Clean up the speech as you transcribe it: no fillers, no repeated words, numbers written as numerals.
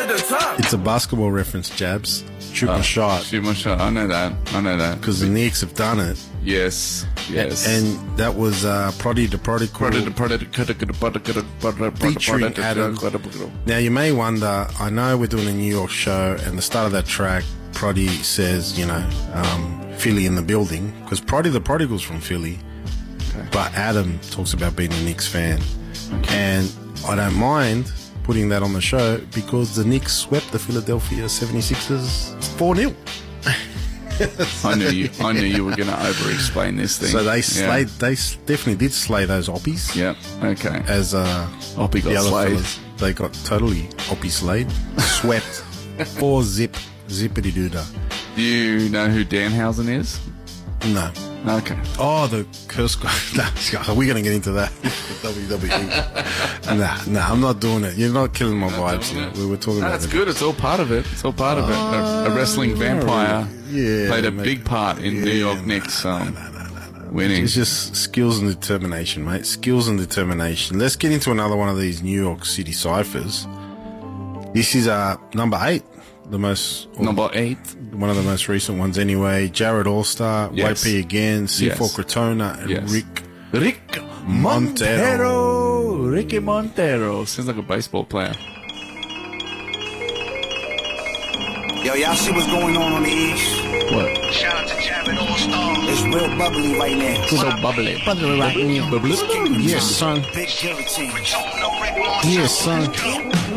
the top. It's a basketball reference, Jabs. Shoot my shot. Shoot my shot. I know that. Because the Knicks have done it. Yes. And that was Proddy the Prodigal featuring Adam. Now, you may wonder, I know we're doing a New York show, and the start of that track, Proddy says, Philly in the building, because Proddy the Prodigal's from Philly. Okay. But Adam talks about being a Knicks fan. Okay. And I don't mind putting that on the show because the Knicks swept the Philadelphia 76ers 4-0. I knew you were going to over-explain this thing. So they slayed. They definitely did slay those Oppies. Yeah. Okay. As Oppie got slayed. Fellas, they got totally Oppie slayed. Swept. 4-zip. Zippity-doodah. Do you know who Danhausen is? No. Okay. Oh, the curse guy. No, we're going to get into that. WWE. Nah, I'm not doing it. You're not killing my vibes. We were talking about that's good. It's all part of it. A wrestling vampire played a big part in New York Knicks winning. It's just skills and determination, mate. Skills and determination. Let's get into another one of these New York City ciphers. This is number 8. Number 8. One of the most recent ones anyway. Jared Allstar, Yes. YP again, C4 Crotona, and Yes. Rick Montero. Ricky Montero. Sounds like a baseball player. Yo, y'all see what's going on the East? What? Shout out to Jared All-Star. It's real bubbly right now. So bubbly. Bubbly right now. Yes, son. Big guillotine. Don't know Rick Montero. Yes, son.